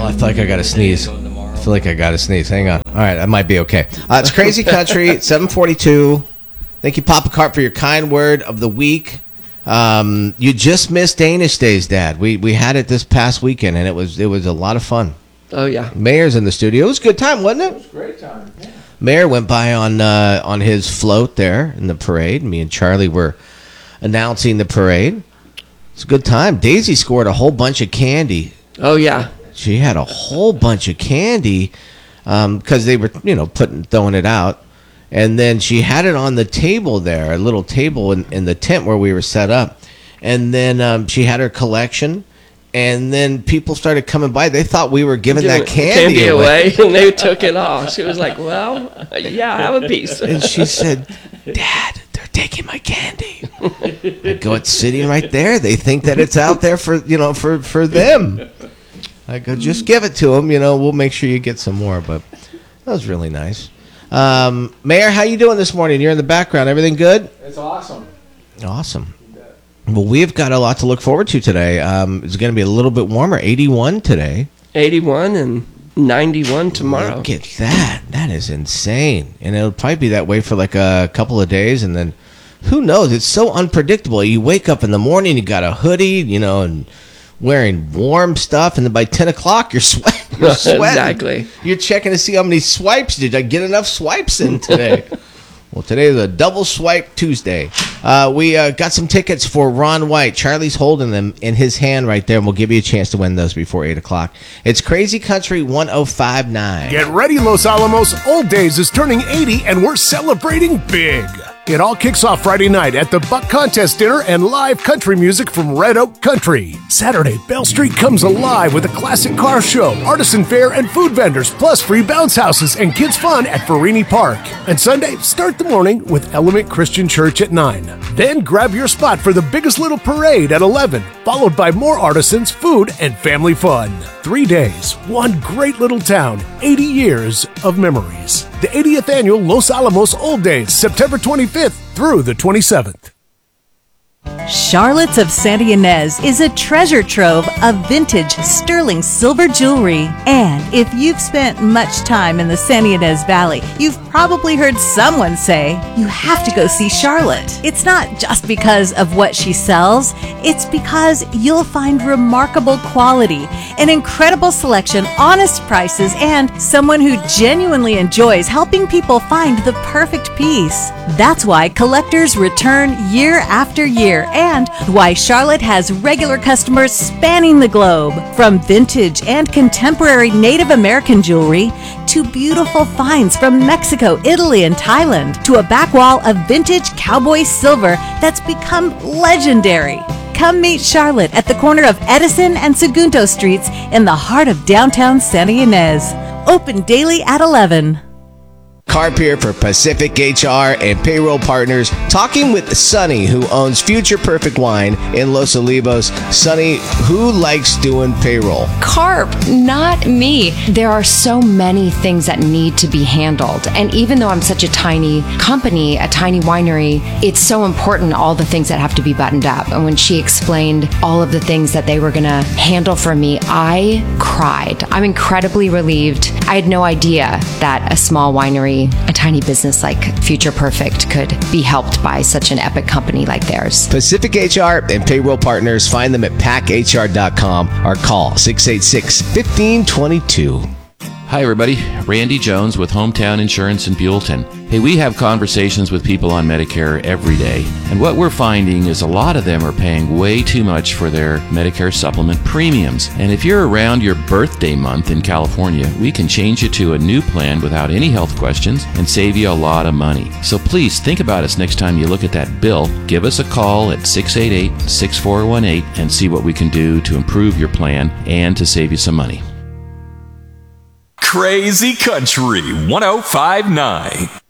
I feel like I got to sneeze. Hang on. All right, that might be okay. It's Crazy Country, 742. Thank you, Papa Cart, for your kind word of the week. You just missed Danish Days, Dad. We had it this past weekend, and it was a lot of fun. Oh, yeah. Mayor's in the studio. It was a good time, wasn't it? It was a great time, yeah. Mayor went by on his float there in the parade. Me and Charlie were announcing the parade. It's a good time. Daisy scored a whole bunch of candy. Oh, yeah. She had a whole bunch of candy because they were, throwing it out. And then she had it on the table there, a little table in the tent where we were set up. And then she had her collection. And then people started coming by. They thought we were giving that candy away. And they took it all. She was like, well, yeah, have a piece. And she said, Dad, they're taking my candy. I go, it's sitting right there. They think that it's out there for them. I go, just give it to them. We'll make sure you get some more. But that was really nice. Mayor, how you doing this morning? You're in the background. Everything good? It's awesome. Awesome. Well, we've got a lot to look forward to today. It's going to be a little bit warmer, 81 today. 81 and 91 tomorrow. Look at that. That is insane. And it'll probably be that way for like a couple of days, and then who knows? It's so unpredictable. You wake up in the morning, you got a hoodie, and wearing warm stuff, and then by 10 o'clock, you're sweating. Exactly. You're checking to see how many swipes. Did I get enough swipes in today? Well, today is a double swipe Tuesday. We got some tickets for Ron White. Charlie's holding them in his hand right there, and we'll give you a chance to win those before 8 o'clock. It's Crazy Country 105.9. Get ready, Los Alamos. Old Days is turning 80, and we're celebrating big. It all kicks off Friday night at the Buck Contest Dinner and live country music from Red Oak Country. Saturday, Bell Street comes alive with a classic car show, artisan fair, and food vendors, plus free bounce houses and kids fun at Farini Park. And Sunday, start the morning with Element Christian Church at 9. Then grab your spot for the biggest little parade at 11, followed by more artisans, food, and family fun. 3 days, one great little town, 80 years of memories. The 80th annual Los Alamos Old Days, September 25th through the 27th. Charlotte's of Santa Ynez is a treasure trove of vintage sterling silver jewelry. And if you've spent much time in the Santa Ynez Valley, you've probably heard someone say, you have to go see Charlotte. It's not just because of what she sells, it's because you'll find remarkable quality, an incredible selection, honest prices, and someone who genuinely enjoys helping people find the perfect piece. That's why collectors return year after year, and why Charlotte has regular customers spanning the globe. From vintage and contemporary Native American jewelry to beautiful finds from Mexico, Italy, and Thailand, to a back wall of vintage cowboy silver that's become legendary. Come meet Charlotte at the corner of Edison and Segundo Streets in the heart of downtown Santa Ynez. Open daily at 11. Carp here for Pacific HR and Payroll Partners, talking with Sonny, who owns Future Perfect Wine in Los Olivos. Sonny, who likes doing payroll? Carp, not me. There are so many things that need to be handled. And even though I'm such a tiny company, a tiny winery, it's so important, all the things that have to be buttoned up. And when she explained all of the things that they were going to handle for me, I cried. I'm incredibly relieved. I had no idea that a small winery, a tiny business like Future Perfect, could be helped by such an epic company like theirs. Pacific HR and Payroll Partners. Find them at packhr.com or call 686-1522. Hi, everybody. Randy Jones with Hometown Insurance in Buellton. Hey, we have conversations with people on Medicare every day, and what we're finding is a lot of them are paying way too much for their Medicare supplement premiums. And if you're around your birthday month in California, we can change you to a new plan without any health questions and save you a lot of money. So please think about us next time you look at that bill. Give us a call at 688-6418 and see what we can do to improve your plan and to save you some money. Crazy Country 105.9.